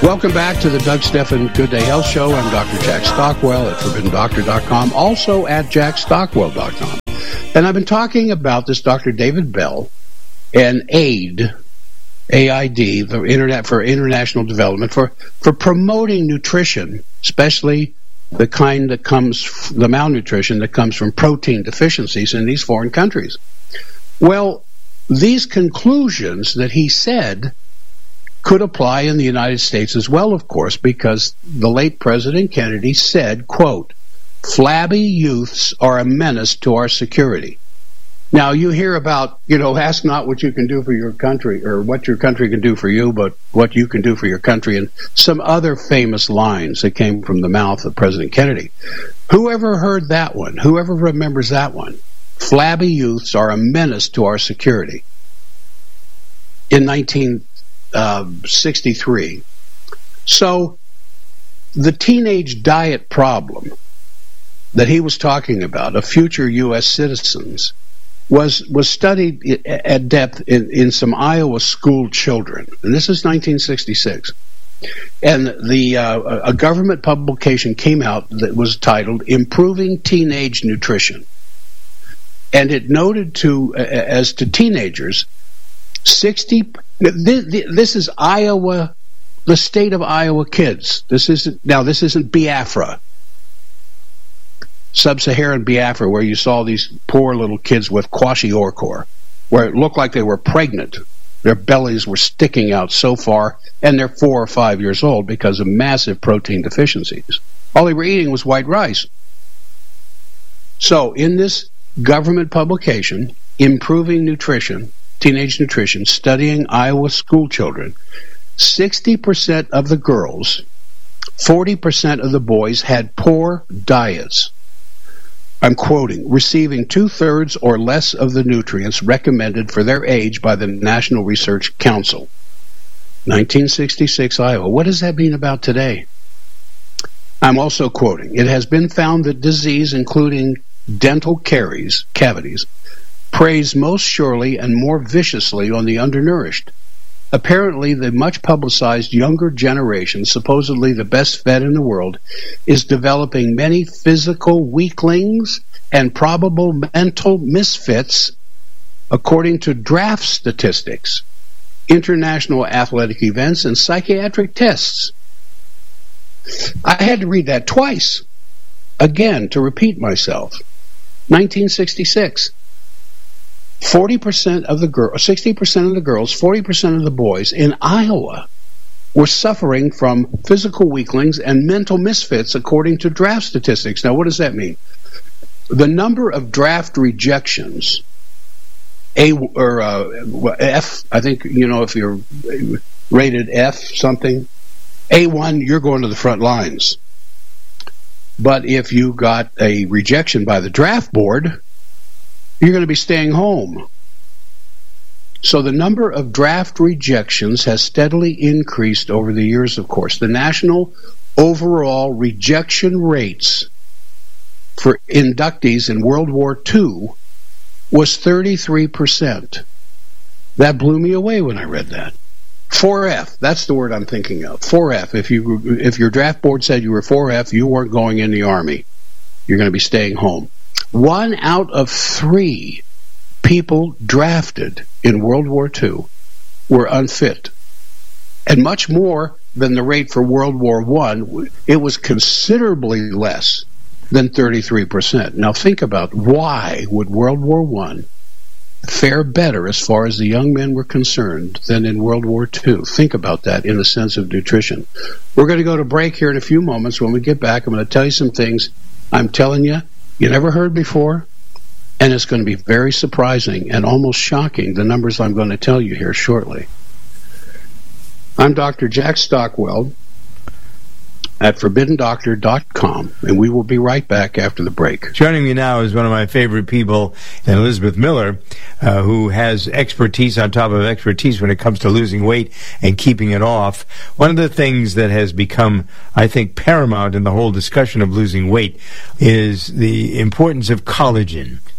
Welcome back to the Doug Stephan Good Day Health Show. I'm Dr. Jack Stockwell at ForbiddenDoctor.com, also at JackStockwell.com. And I've been talking about this Dr. David Bell and AID, the for International Development, for promoting nutrition, especially the kind that comes, the malnutrition that comes from protein deficiencies in these foreign countries. Well, these conclusions that he said could apply in the United States as well, of course, because the late President Kennedy said, quote, "Flabby youths are a menace to our security." Now, you hear about, ask not what you can do for your country or what your country can do for you, but what you can do for your country, and some other famous lines that came from the mouth of President Kennedy. Whoever heard that one? Whoever remembers that one? Flabby youths are a menace to our security. In 1963. So the teenage diet problem that he was talking about of future U.S. citizens was studied at depth in some Iowa school children, and this is 1966. And a government publication came out that was titled "Improving Teenage Nutrition," and it noted as to teenagers, 60. This is Iowa, the state of Iowa kids. This isn't Biafra, sub-Saharan Biafra, where you saw these poor little kids with kwashiorkor, where it looked like they were pregnant. Their bellies were sticking out so far, and they're 4 or 5 years old because of massive protein deficiencies. All they were eating was white rice. So in this government publication, Improving Nutrition, Teenage Nutrition, studying Iowa school children, 60% of the girls, 40% of the boys had poor diets. I'm quoting, receiving 2/3 or less of the nutrients recommended for their age by the National Research Council. 1966 Iowa. What does that mean about today? I'm also quoting, it has been found that disease, including dental cavities, preys most surely and more viciously on the undernourished. Apparently, the much-publicized younger generation, supposedly the best fed in the world, is developing many physical weaklings and probable mental misfits, according to draft statistics, international athletic events, and psychiatric tests. I had to read that twice, again, to repeat myself. 1966. 40% of the girls, 60% of the girls, 40% of the boys in Iowa were suffering from physical weaklings and mental misfits, according to draft statistics. Now, what does that mean? The number of draft rejections, F, I think, if you're rated F something, A1, you're going to the front lines. But if you got a rejection by the draft board, you're going to be staying home. So the number of draft rejections has steadily increased over the years, of course. The national overall rejection rates for inductees in World War II was 33%. That blew me away when I read that. 4F, that's the word I'm thinking of. 4F. If your draft board said you were 4F, you weren't going in the Army. You're going to be staying home. 1 out of 3 people drafted in World War II were unfit. And much more than the rate for World War I, it was considerably less than 33%. Now think about, why would World War I fare better as far as the young men were concerned than in World War II? Think about that in the sense of nutrition. We're going to go to break here in a few moments. When we get back, I'm going to tell you some things I'm telling you never heard before, and it's going to be very surprising and almost shocking, the numbers I'm going to tell you here shortly. I'm Dr. Jack Stockwell at ForbiddenDoctor.com, and we will be right back after the break. Joining me now is one of my favorite people, Elizabeth Miller, who has expertise on top of expertise when it comes to losing weight and keeping it off. One of the things that has become, I think, paramount in the whole discussion of losing weight is the importance of collagen.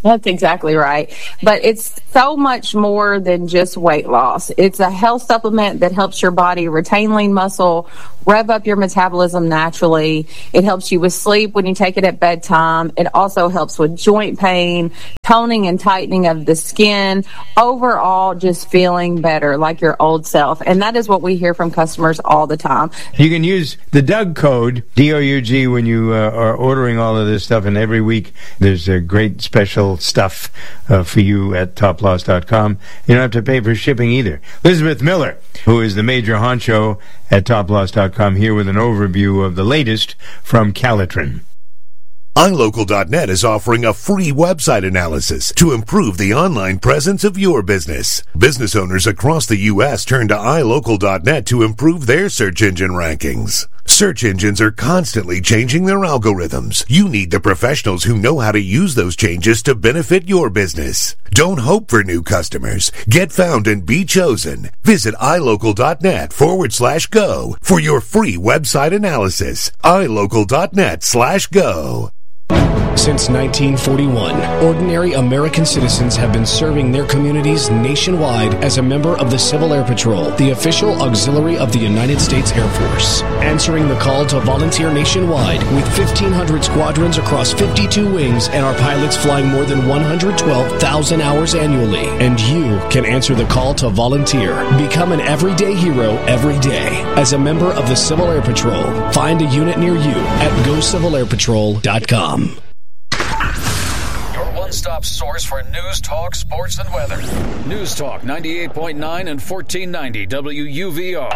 That's exactly right. But it's so much more than just weight loss. It's a health supplement that helps your body retain lean muscle, rev up your metabolism naturally. It helps you with sleep when you take it at bedtime. It also helps with joint pain, toning and tightening of the skin, overall just feeling better like your old self. And that is what we hear from customers all the time. You can use the Doug code, D-O-U-G, when you are ordering all of this stuff. And every week there's a great special stuff for you at toploss.com. You don't have to pay for shipping either. Elizabeth Miller, who is the major honcho at toploss.com, here with an overview of the latest from Calitrin. iLocal.net is offering a free website analysis to improve the online presence of your business. Business owners across the U.S. turn to iLocal.net to improve their search engine rankings. Search engines are constantly changing their algorithms. You need the professionals who know how to use those changes to benefit your business. Don't hope for new customers. Get found and be chosen. Visit iLocal.net/go for your free website analysis. iLocal.net/go. Since 1941, ordinary American citizens have been serving their communities nationwide as a member of the Civil Air Patrol, the official auxiliary of the United States Air Force. Answering the call to volunteer nationwide with 1,500 squadrons across 52 wings and our pilots flying more than 112,000 hours annually. And you can answer the call to volunteer. Become an everyday hero every day as a member of the Civil Air Patrol. Find a unit near you at GoCivilAirPatrol.com. One-stop source for news, talk, sports, and weather. News Talk 98.9 and 1490 WUVR.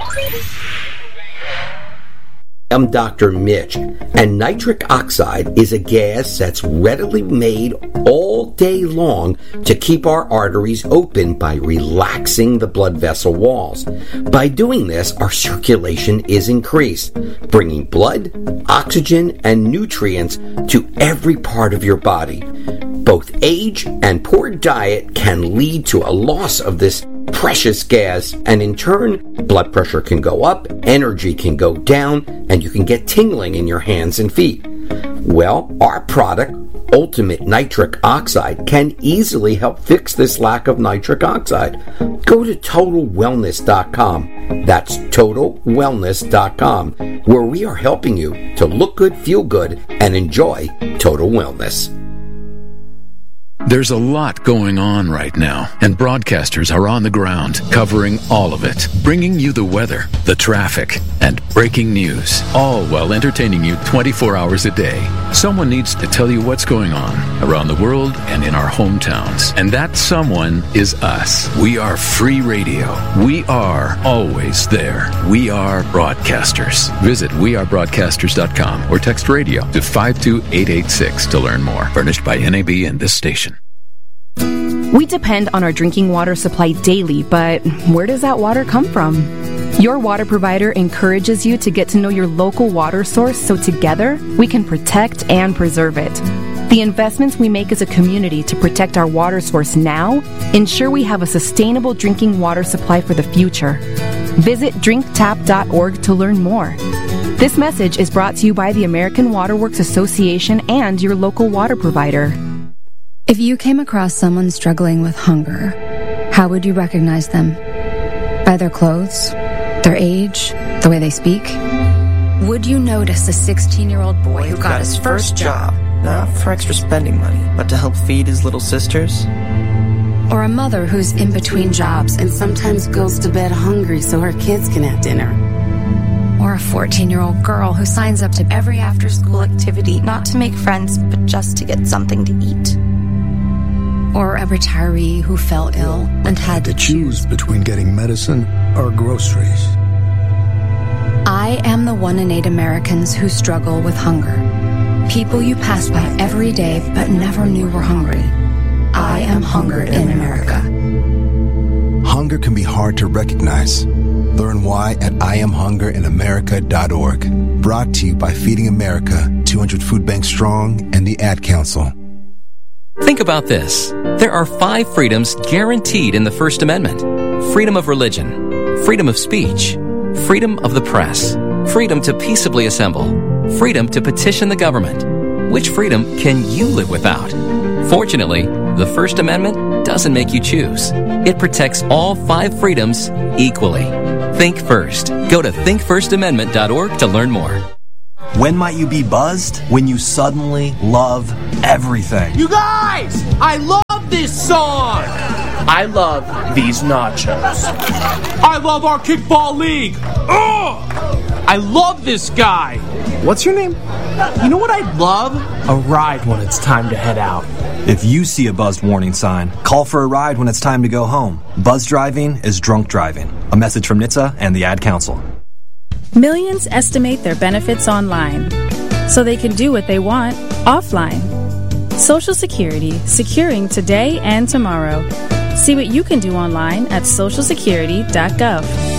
I'm Dr. Mitch, and nitric oxide is a gas that's readily made all day long to keep our arteries open by relaxing the blood vessel walls. By doing this, our circulation is increased, bringing blood, oxygen, and nutrients to every part of your body. Both age and poor diet can lead to a loss of this precious gas, and in turn, blood pressure can go up, energy can go down, and you can get tingling in your hands and feet. Well, our product, Ultimate Nitric Oxide, can easily help fix this lack of nitric oxide. Go to TotalWellness.com. That's TotalWellness.com, where we are helping you to look good, feel good, and enjoy total wellness. There's a lot going on right now, and broadcasters are on the ground, covering all of it, bringing you the weather, the traffic, and breaking news, all while entertaining you 24 hours a day. Someone needs to tell you what's going on around the world and in our hometowns, and that someone is us. We are free radio. We are always there. We are broadcasters. Visit wearebroadcasters.com or text radio to 52886 to learn more. Furnished by NAB and this station. We depend on our drinking water supply daily, but where does that water come from? Your water provider encourages you to get to know your local water source so together we can protect and preserve it. The investments we make as a community to protect our water source now ensure we have a sustainable drinking water supply for the future. Visit drinktap.org to learn more. This message is brought to you by the American Water Works Association and your local water provider. If you came across someone struggling with hunger, how would you recognize them? By their clothes, their age, the way they speak? Would you notice a 16-year-old boy who got his first job, not for extra spending money, but to help feed his little sisters? Or a mother who's in between jobs and sometimes goes to bed hungry so her kids can have dinner? Or a 14-year-old girl who signs up to every after-school activity, not to make friends, but just to get something to eat? Or a retiree who fell ill and had to choose between getting medicine or groceries. I am the 1 in 8 Americans who struggle with hunger. People you pass by every day but never knew were hungry. I am hunger in America. Hunger can be hard to recognize. Learn why at IamHungerInAmerica.org. Brought to you by Feeding America, 200 Food Banks Strong, and the Ad Council. Think about this. There are 5 freedoms guaranteed in the First Amendment. Freedom of religion, freedom of speech, freedom of the press, freedom to peaceably assemble, freedom to petition the government. Which freedom can you live without? Fortunately, The First Amendment doesn't make you choose. It protects all 5 freedoms equally. Think first. Go to thinkfirstamendment.org to learn more. When might you be buzzed? When you suddenly love everything. You guys! I love this song! I love these nachos. I love our kickball league! Ugh! I love this guy! What's your name? You know what I'd love? A ride when it's time to head out. If you see a buzzed warning sign, call for a ride when it's time to go home. Buzz driving is drunk driving. A message from NHTSA and the Ad Council. Millions estimate their benefits online, so they can do what they want offline. Social Security, securing today and tomorrow. See what you can do online at socialsecurity.gov.